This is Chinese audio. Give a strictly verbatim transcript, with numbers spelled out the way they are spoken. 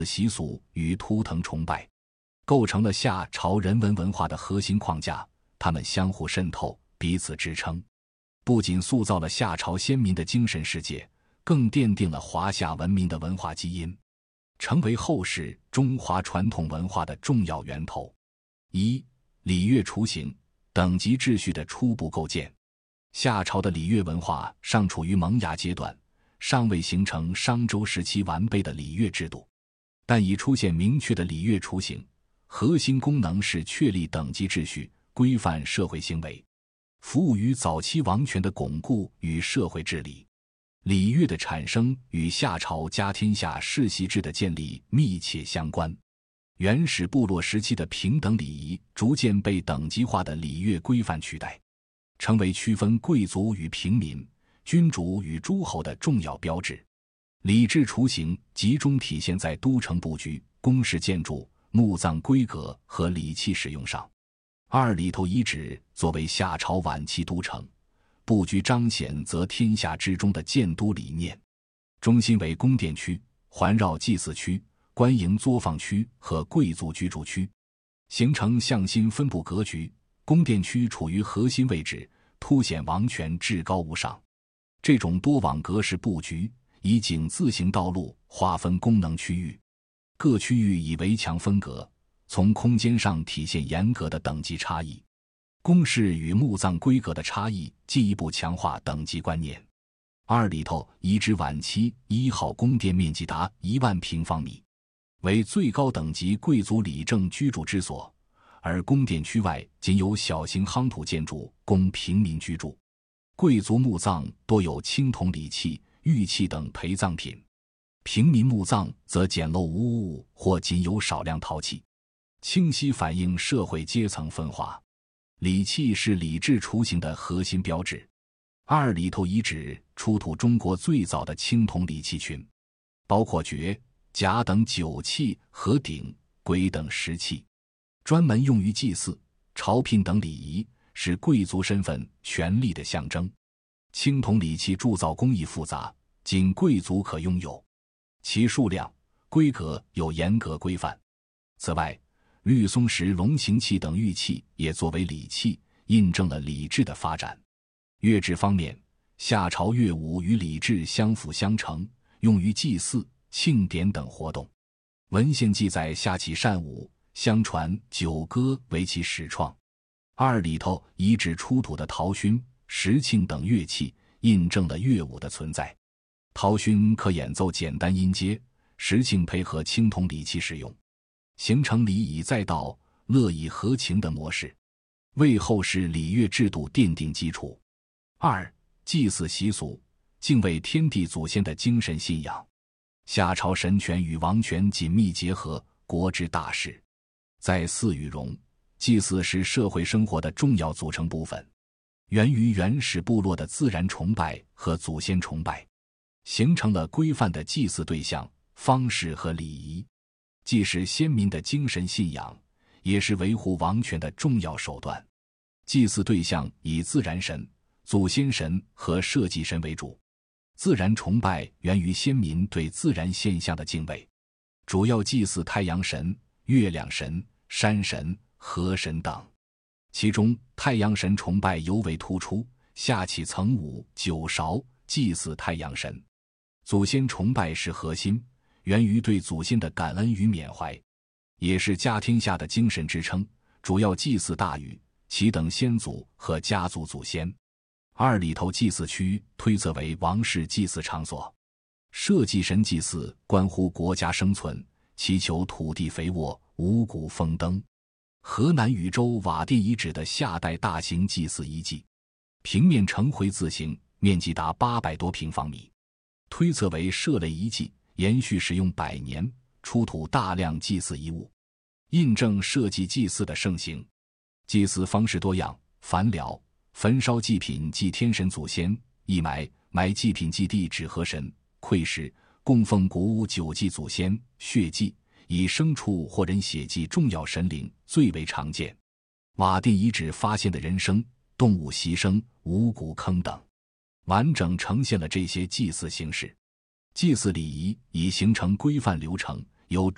习俗与图腾崇拜，构成了夏朝人文文化的核心框架，它们相互渗透，彼此支撑，不仅塑造了夏朝先民的精神世界，更奠定了华夏文明的文化基因，成为后世中华传统文化的重要源头。一、礼乐雏形，等级秩序的初步构建。夏朝的礼乐文化尚处于萌芽阶段，尚未形成商周时期完备的礼乐制度，但已出现明确的礼乐雏形，核心功能是确立等级秩序，规范社会行为，服务于早期王权的巩固与社会治理。礼乐的产生与夏朝家天下世袭制的建立密切相关。原始部落时期的平等礼仪逐渐被等级化的礼乐规范取代，成为区分贵族与平民、君主与诸侯的重要标志。礼制雏形集中体现在都城布局、宫室建筑、墓葬规格和礼器使用上。二里头遗址作为夏朝晚期都城，布局彰显则天下之中的建都理念。中心为宫殿区，环绕祭祀区、官营作坊区和贵族居住区，形成向心分布格局。宫殿区处于核心位置，凸显王权至高无上。这种多网格式布局以井字形道路划分功能区域，各区域以围墙分隔，从空间上体现严格的等级差异。宫室与墓葬规格的差异进一步强化等级观念。二里头遗址晚期一号宫殿面积达一万平方米，为最高等级贵族理政居住之所，而宫殿区外仅有小型夯土建筑供平民居住。贵族墓葬多有青铜礼器、玉器等陪葬品，平民墓葬则简陋无物或仅有少量陶器，清晰反映社会阶层分化。礼器是礼制雏形的核心标志。二里头遗址出土中国最早的青铜礼器群，包括爵、甲等酒器和鼎、簋等石器，专门用于祭祀、朝聘等礼仪，是贵族身份、权力的象征。青铜礼器铸造工艺复杂，仅贵族可拥有，其数量、规格有严格规范。此外，绿松石龙形器等玉器也作为礼器，印证了礼制的发展。乐制方面，夏朝乐舞与礼制相辅相成，用于祭祀、庆典等活动。文献记载夏启善舞，相传九歌为其始创。二里头遗址出土的陶埙、石磬等乐器，印证了乐舞的存在。陶埙可演奏简单音阶，石磬配合青铜礼器使用，形成礼以载道、乐以和情的模式，为后世礼乐制度奠定基础。二、祭祀习俗，敬畏天地祖先的精神信仰。夏朝神权与王权紧密结合，国之大事，在祀与戎，祭祀是社会生活的重要组成部分，源于原始部落的自然崇拜和祖先崇拜，形成了规范的祭祀对象、方式和礼仪，既是先民的精神信仰，也是维护王权的重要手段。祭祀对象以自然神、祖先神和社稷神为主。自然崇拜源于先民对自然现象的敬畏，主要祭祀太阳神、月亮神、山神、河神等。其中太阳神崇拜尤为突出，夏启曾舞九韶祭祀太阳神。祖先崇拜是核心，源于对祖先的感恩与缅怀，也是家天下的精神支撑，主要祭祀大禹、其等先祖和家族祖先。二里头祭祀区推测为王室祭祀场所。社稷神祭祀关乎国家生存，祈求土地肥沃、五谷丰登。河南禹州瓦店遗址的夏代大型祭祀遗迹，平面呈回字形，面积达八百多平方米，推测为社类遗迹，延续使用百年，出土大量祭祀遗物，印证社稷祭祀的盛行。祭祀方式多样，凡燎、焚烧祭品祭天神祖先，义埋、埋祭品祭地指河神，馈食、供奉谷物酒祭祖先，血祭、以牲畜或人血祭重要神灵最为常见。瓦店遗址发现的人牲、动物牺牲、五谷坑等，完整呈现了这些祭祀形式。祭祀礼仪已形成规范流程，由